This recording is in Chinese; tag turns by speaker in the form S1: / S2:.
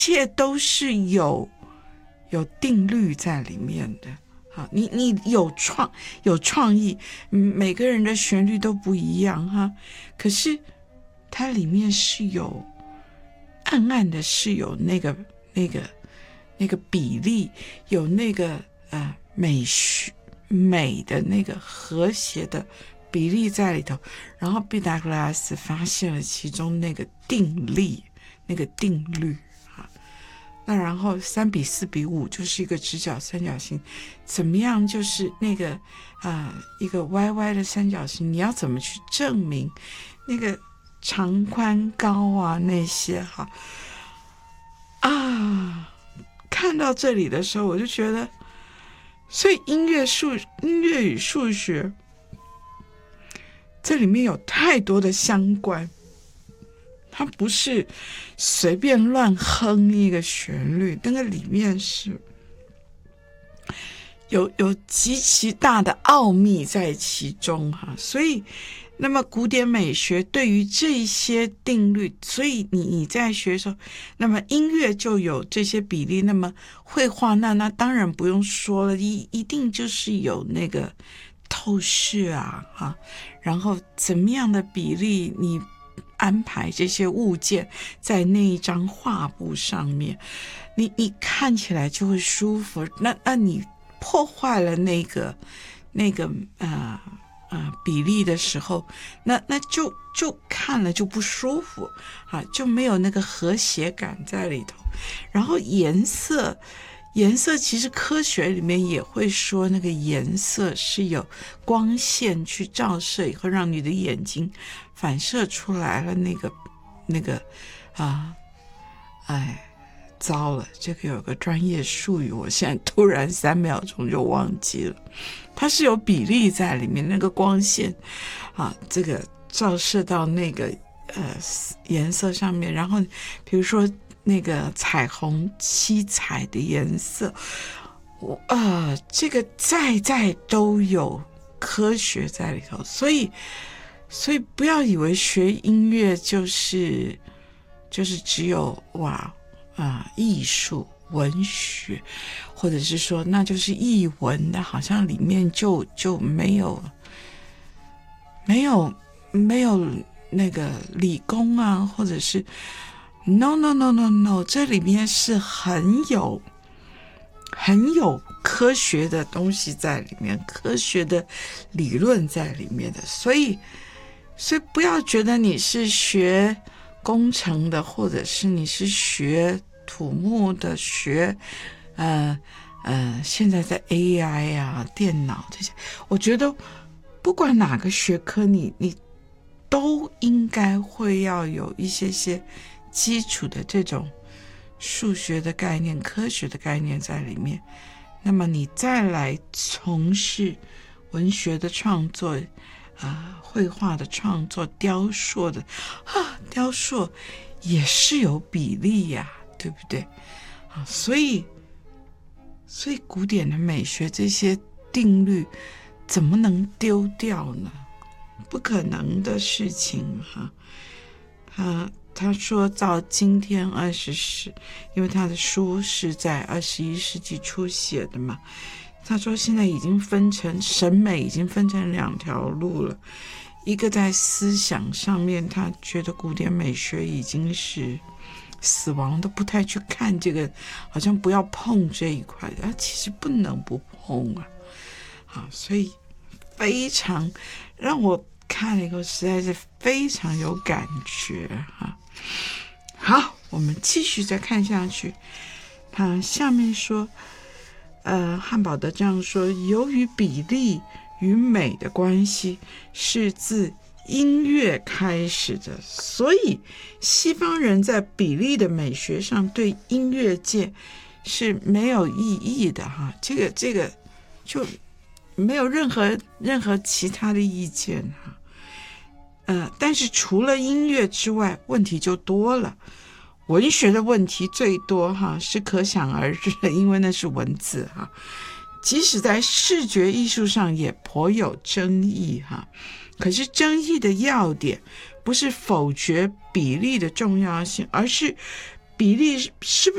S1: 切都是有定律在里面的。好，你有创意，每个人的旋律都不一样哈，可是它里面是有暗暗的，是有那个比例，有那个美的那个和谐的比例在里头。然后毕达哥拉斯发现了其中那个定律那然后3:4:5就是一个直角三角形，怎么样就是那个一个歪歪的三角形，你要怎么去证明那个长宽高啊那些哈看到这里的时候我就觉得，所以音乐与数学这里面有太多的相关，它不是随便乱哼一个旋律，那个里面是有极其大的奥秘在其中哈。所以那么古典美学对于这些定律，所以你在学的时候，那么音乐就有这些比例，那么绘画那当然不用说了，一定就是有那个透视然后怎么样的比例你安排这些物件在那一张画布上面，你看起来就会舒服。那你破坏了那个比例的时候，那就看了就不舒服就没有那个和谐感在里头。然后颜色其实科学里面也会说，那个颜色是有光线去照射以后让你的眼睛反射出来了那个糟了，这个有个专业术语我现在突然3秒钟就忘记了，它是有比例在里面，那个光线这个照射到那个颜色上面。然后比如说那个彩虹七彩的颜色，这个在都有科学在里头。所以不要以为学音乐就是只有艺术文学，或者是说那就是艺文的，好像里面就没有那个理工或者是 no， 这里面是很有科学的东西在里面，科学的理论在里面的。所以不要觉得你是学工程的，或者是你是学土木的，学现在在 AI 电脑这些，我觉得不管哪个学科你都应该会要有一些基础的这种数学的概念、科学的概念在里面。那么你再来从事文学的创作绘画的创作、雕塑的雕塑也是有比例呀，对不对所以古典的美学这些定律怎么能丢掉呢？不可能的事情他说到今天因为他的书是在21世纪初写的嘛，他说现在已经审美已经分成2条路了。一个在思想上面，他觉得古典美学已经是死亡，都不太去看这个，好像不要碰这一块的其实不能不碰所以非常让我看了以后实在是非常有感觉好，我们继续再看下去。他下面说汉堡德这样说，由于比例与美的关系是自音乐开始的，所以西方人在比例的美学上对音乐界是没有异议的这个就没有任何其他的意见但是除了音乐之外，问题就多了。文学的问题最多是可想而知的，因为那是文字即使在视觉艺术上也颇有争议可是争议的要点不是否决比例的重要性，而是比例是不